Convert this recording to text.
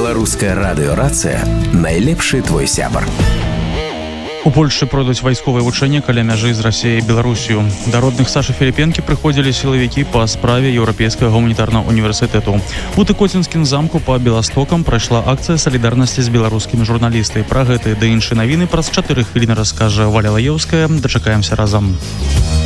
Беларуская радыёрацыя найлепшы твой сябар. У Польшчы пройдуць вайсковыя вучэнні каля мяжы з Расіяй і Беларусію. Да родных Сашы Філіпенкі прыходзілі сілавікі па справе Еўрапейскага гуманітарнага універсітэту. У Тыкоцінскім замку па Беластокам прайшла акцыя салідарнасці з беларускімі журналістамі. Пра гэты ды іншыя навіны праз 4 хвіліны раскажа Валя Лаеўская. Дачакаемся разам.